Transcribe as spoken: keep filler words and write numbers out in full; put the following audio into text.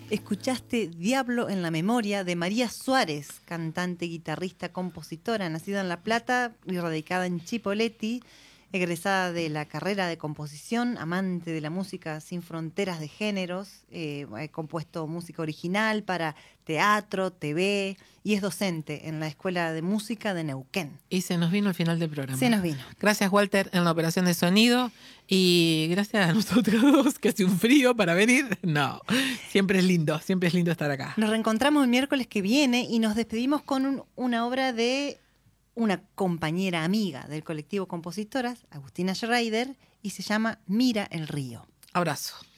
Escuchaste Diablo en la memoria de María Suárez, cantante, guitarrista, compositora, nacida en La Plata y radicada en Chipoleti, egresada de la carrera de composición, amante de la música sin fronteras de géneros, eh, ha compuesto música original para teatro, T V y es docente en la Escuela de Música de Neuquén. Y se nos vino el final del programa. Se nos vino. Gracias, Walter, en la operación de sonido. Y gracias a nosotros dos, que hace un frío para venir. No, siempre es lindo, siempre es lindo estar acá. Nos reencontramos el miércoles que viene y nos despedimos con un, una obra de una compañera amiga del colectivo Compositoras, Agustina Schreider, y se llama Mira el río. Abrazo.